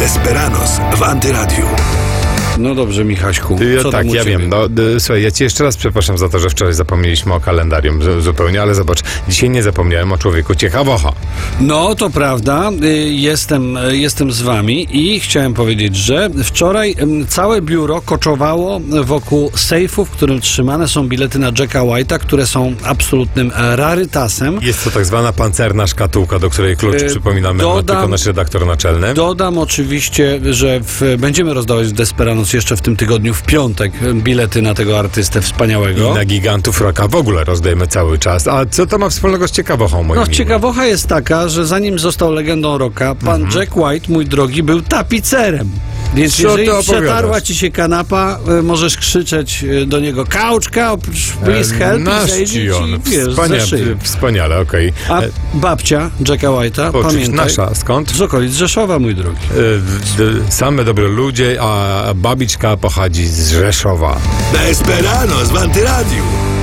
Desperados w Antyradiu. No dobrze, Michaśku. Co Tak, ja wiem. Słuchaj, ja ci jeszcze raz przepraszam za to, że wczoraj zapomnieliśmy o kalendarium zupełnie, ale zobacz, dzisiaj nie zapomniałem o człowieku ciekawocha. No, to prawda. Jestem z wami i chciałem powiedzieć, że wczoraj całe biuro koczowało wokół sejfu, w którym trzymane są bilety na Jacka White'a, które są absolutnym rarytasem. Jest to tak zwana pancerna szkatułka, do której klucz, przypominamy, ma tylko nasz redaktor naczelny. Dodam oczywiście, że będziemy rozdawać w Desperados jeszcze w tym tygodniu, w piątek, bilety na tego artystę wspaniałego. I na gigantów rocka w ogóle rozdajemy cały czas. A co to ma wspólnego z ciekawochą, moim miłym? Ciekawocha jest taka, że zanim został legendą rocka, pan Jack White, mój drogi, był tapicerem. Więc jeżeli przetarła ci się kanapa, możesz krzyczeć do niego couch, please help, i on. Wspaniale, okej. A babcia Jacka White'a, pamiętaj, nasza, skąd? z okolic Rzeszowa, mój drogi. Same dobre ludzie, a babiczka pochodzi z Rzeszowa. Desperados w Antyradiu.